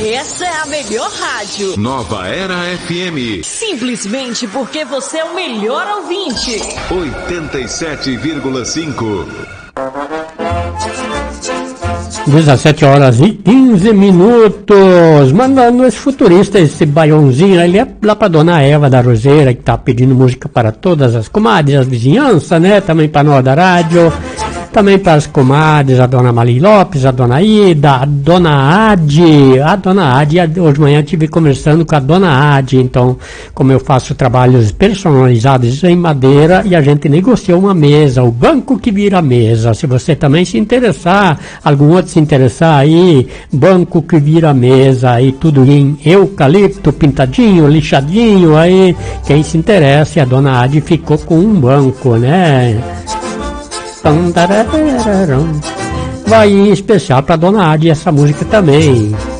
Essa é a melhor rádio. Nova Era FM. Simplesmente porque você é o melhor ouvinte. 87,5. 17h15. Mandando esse futurista, esse baiãozinho, ele é lá pra dona Eva da Roseira, que tá pedindo música para todas as comadres, as vizinhanças, né? Também pra nós da rádio. Também para as comadres, a dona Mali Lopes, a dona Ida, a dona Adi. A dona Adi, hoje de manhã eu estive conversando com a dona Adi. Então, como eu faço trabalhos personalizados em madeira, e a gente negociou uma mesa, o banco que vira mesa. Se você também se interessar, algum outro se interessar aí, banco que vira mesa, aí tudo em eucalipto, pintadinho, lixadinho, aí quem se interessa, a dona Adi ficou com um banco, né? Vai em especial para dona Adi essa música também.